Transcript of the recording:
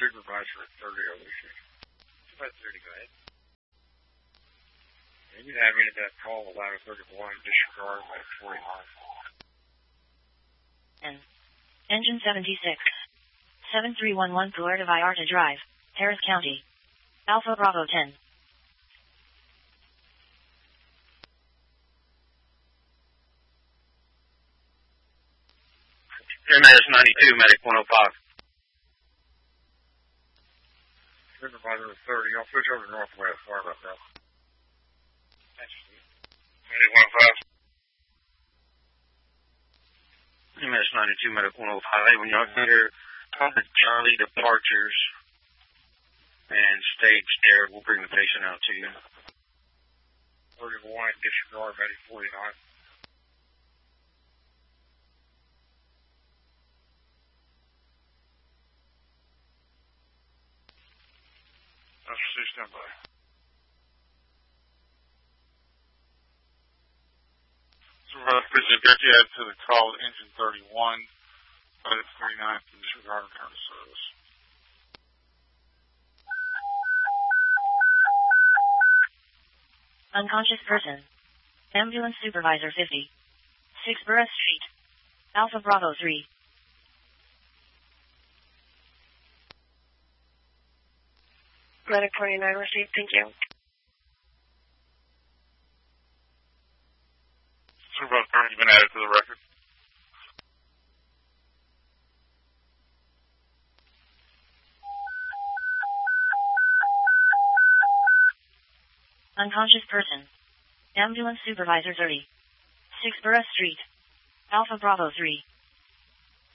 Supervisor at 30 OBC. Supervisor 30, go ahead. And you have any of that call, ladder 31, disregard at 49. Engine 76. 7311 Puerto Vallarta Drive, Harris County. Alpha Bravo 10. MS 92, Medic 105. Supervisor at 30, I'll switch over to Northwest. Sorry about that. Medic 105. MS 92, Medic 105. Hey, when y'all get here, call the Charlie departures and stage there. We'll bring the patient out to you. 31, disregard, Medic 49. That's 6 stand by. Supervisor Precinct 50, add to the call engine 31, Medic 39, disregard return to service. Unconscious person. Ambulance Supervisor 50. 6 Burris Street. Alpha Bravo 3. Medic 29 received, thank you. Supervisor Burns has been added to the record. Unconscious person. Ambulance Supervisor 30. 6 Burris Street. Alpha Bravo 3.